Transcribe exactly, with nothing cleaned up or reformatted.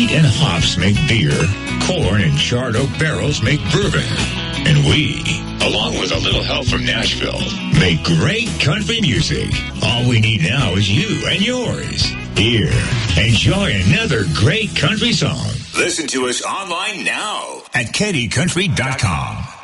wheat and hops make beer, corn and charred oak barrels make bourbon. And we, along with a little help from Nashville, make great country music. All we need now is you and yours. Here, enjoy another great country song. Listen to us online now at Katy Country dot com.